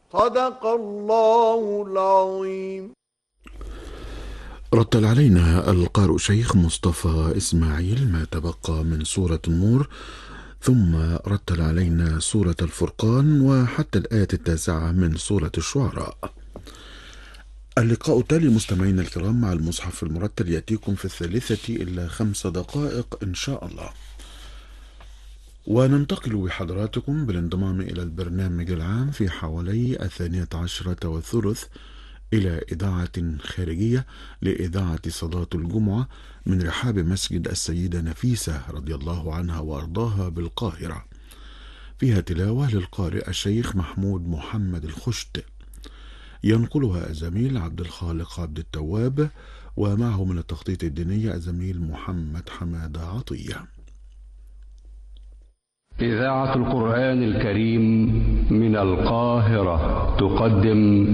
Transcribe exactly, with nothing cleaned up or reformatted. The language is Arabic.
صدق الله العظيم. رتل علينا القارئ شيخ مصطفى إسماعيل ما تبقى من سورة النور، ثم رتل علينا سورة الفرقان وحتى الآية التاسعة من سورة الشعراء. اللقاء التالي مستمعينا الكرام مع المصحف المرتل يأتيكم في الثالثة إلا خمس دقائق إن شاء الله، وننتقل بحضراتكم بالانضمام إلى البرنامج العام في حوالي الثانية عشرة والثلث إلى إذاعة خارجية لإذاعة صلاة الجمعة من رحاب مسجد السيدة نفيسة رضي الله عنها وأرضاها بالقاهرة، فيها تلاوة للقارئ الشيخ محمود محمد الخشت، ينقلها الزميل عبد الخالق عبد التواب، ومعه من التخطيط الديني الزميل محمد حمادة عطية. إذاعة القرآن الكريم من القاهرة تقدم